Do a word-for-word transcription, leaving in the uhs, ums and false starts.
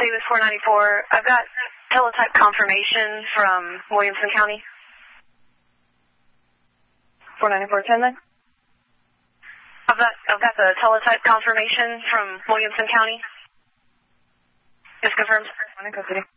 Davis four ninety-four. I've got teletype confirmation from Williamson County. four ninety-four, ten then? I've got, I've got the teletype confirmation from Williamson County. Just confirmed. City.